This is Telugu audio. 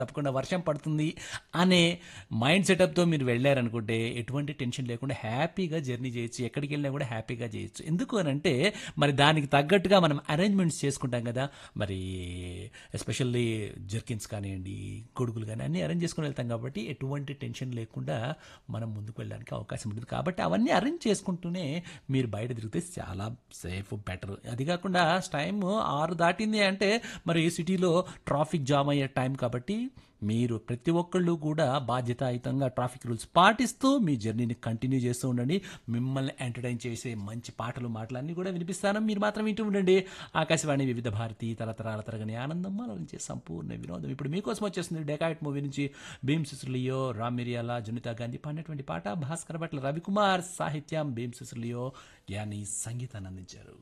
తప్పకుండా వర్షం పడుతుంది అనే మైండ్ సెటప్‌తో మీరు వెళ్లారనుకుంటే, ఎటువంటి టెన్షన్ లేకుండా హ్యాపీగా జర్నీ చేయొచ్చు. ఎక్కడికెళ్ళినా కూడా హ్యాపీగా చేయొచ్చు. ఎందుకు అనంటే, మరి దానికి తగ్గట్టుగా మనం అరేంజ్‌మెంట్స్ చేసుకుంటాం గదా! మరి ఎస్పెషల్లీ జర్కిన్స్ కానియండి, గొడుగులు గాని అన్నీ అరేంజ్ చేసుకొని వెళ్తాం కాబట్టి, ఎటువంటి టెన్షన్ లేకుండా మనం ముందుకు వెళ్ళడానికి అవకాశం ఉంటుంది. కాబట్టి అవన్నీ అరేంజ్ చేసుకుంటూనే మీరు బయట తిరిగితే చాలా సేఫ్, బెటర్. అది కాకుండా టైము 6 దాటింది అంటే, మరి సిటీలో ట్రాఫిక్ జామ్ అయ్యే టైం కాబట్టి మీరు ప్రతి ఒక్కళ్ళు కూడా బాధ్యతాయుతంగా ట్రాఫిక్ రూల్స్ పాటిస్తూ మీ జర్నీని కంటిన్యూ చేస్తూ ఉండండి. మిమ్మల్ని ఎంటర్టైన్ చేసే మంచి పాటలు మాటలన్నీ కూడా వినిపిస్తాను. మీరు మాత్రం వింటూ ఉండండి. ఆకాశవాణి వివిధ భారతి తరతరాల తరగని ఆనందం అలరించే సంపూర్ణ వినోదం. ఇప్పుడు మీకోసం వచ్చేస్తుంది డెకాయిట్ మూవీ నుంచి భీమ్ సిసులియో, రామ్ మిరియాల, జనితా గాంధీ పాడినటువంటి పాట. భాస్కర్ భట్ల రవికుమార్ సాహిత్యం, భీమ్ సిసులియో యాని సంగీతాన్ని అందించారు.